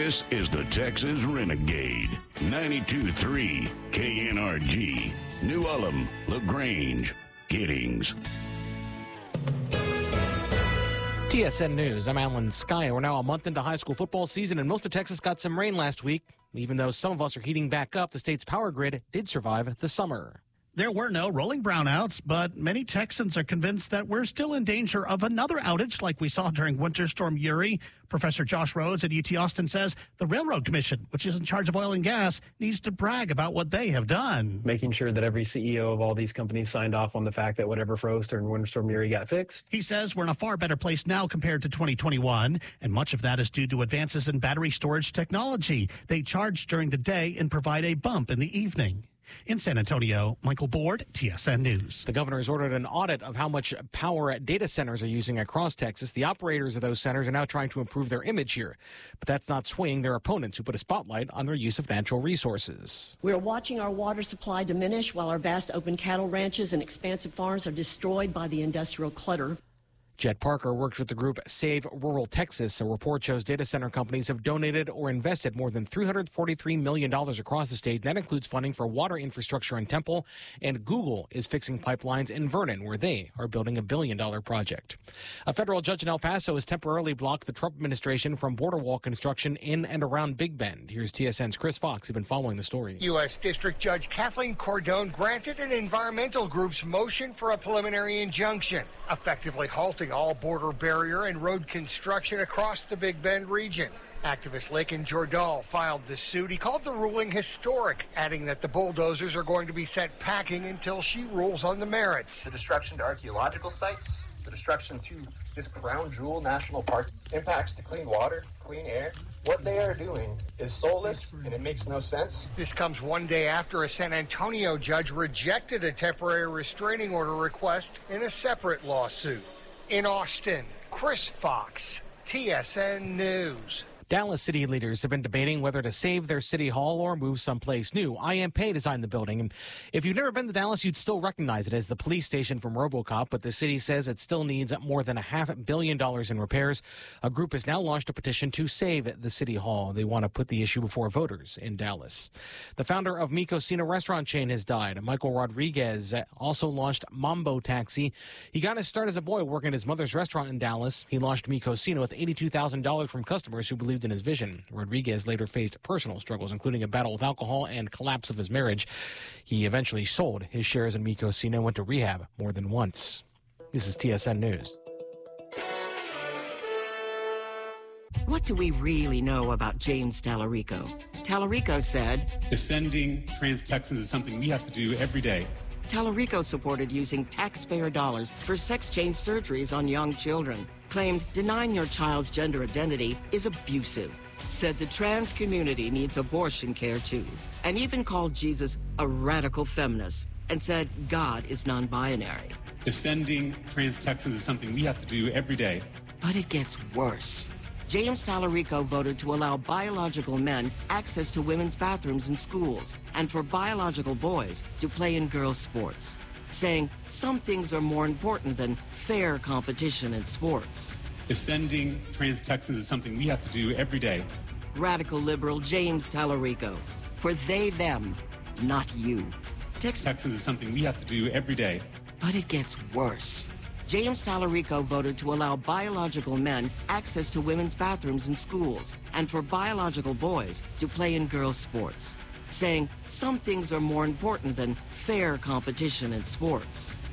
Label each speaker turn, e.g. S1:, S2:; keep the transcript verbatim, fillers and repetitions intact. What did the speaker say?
S1: This is the Texas Renegade. ninety-two point three K N R G. New Ulm, LaGrange, Giddings.
S2: T S N News, I'm Alan Skye. We're now a month into high school football season, and most of Texas got some rain last week. Even though some of us are heating back up, the state's power grid did survive the summer.
S3: There were no rolling brownouts, but many Texans are convinced that we're still in danger of another outage like we saw during Winter Storm Uri. Professor Josh Rhodes at U T Austin says the Railroad Commission, which is in charge of oil and gas, needs to brag about what they have done.
S4: Making sure that every C E O of all these companies signed off on the fact that whatever froze during Winter Storm Uri got fixed.
S3: He says we're in a far better place now compared to twenty twenty-one, and much of that is due to advances in battery storage technology. They charge during the day and provide a bump in the evening. In San Antonio, Michael Board, T S N News.
S2: The governor has ordered an audit of how much power data centers are using across Texas. The operators of those centers are now trying to improve their image here. But that's not swaying their opponents, who put a spotlight on their use of natural resources.
S5: We are watching our water supply diminish while our vast open cattle ranches and expansive farms are destroyed by the industrial clutter.
S2: Jet Parker worked with the group Save Rural Texas. A report shows data center companies have donated or invested more than three hundred forty-three million dollars across the state. That includes funding for water infrastructure in Temple, and Google is fixing pipelines in Vernon, where they are building a billion dollar project. A federal judge in El Paso has temporarily blocked the Trump administration from border wall construction in and around Big Bend. Here's T S N's Chris Fox, who's been following the story.
S6: U S District Judge Kathleen Cordone granted an environmental group's motion for a preliminary injunction, effectively halting all border barrier and road construction across the Big Bend region. Activist Lakin Jordahl filed the suit. He called the ruling historic, adding that the bulldozers are going to be sent packing until she rules on the merits.
S7: The destruction to archaeological sites, the destruction to this crown jewel national park, impacts to clean water, clean air. What they are doing is soulless, and it makes no sense.
S6: This comes one day after a San Antonio judge rejected a temporary restraining order request in a separate lawsuit. In Austin, Chris Fox, T S N News.
S2: Dallas city leaders have been debating whether to save their city hall or move someplace new. I M Pei designed the building, and if you've never been to Dallas, you'd still recognize it as the police station from RoboCop, but the city says it still needs more than a half billion dollars in repairs. A group has now launched a petition to save the city hall. They want to put the issue before voters in Dallas. The founder of Mi Cocina restaurant chain has died. Michael Rodriguez also launched Mambo Taxi. He got his start as a boy working at his mother's restaurant in Dallas. He launched Mi Cocina with eighty-two thousand dollars from customers who believed in his vision. Rodriguez later faced personal struggles, including a battle with alcohol and collapse of his marriage. He eventually sold his shares in Mi Cocina and went to rehab more than once. This is T S N News.
S8: What do we really know about James Tallarico? Tallarico said,
S9: defending trans Texans is something we have to do every day.
S8: Tallarico supported using taxpayer dollars for sex change surgeries on young children, claimed denying your child's gender identity is abusive, said the trans community needs abortion care too, and even called Jesus a radical feminist and said God is non-binary.
S9: Defending trans Texans is something we have to do every day.
S8: But it gets worse. James Tallarico voted to allow biological men access to women's bathrooms in schools and for biological boys to play in girls' sports, saying some things are more important than fair competition in sports.
S9: Defending trans Texans is something we have to do every day.
S8: Radical liberal James Tallarico. For they, them, not you. Tex-
S9: Texans is something we have to do every day.
S8: But it gets worse. James Tallarico voted to allow biological men access to women's bathrooms in schools and for biological boys to play in girls' sports, saying some things are more important than fair competition in sports.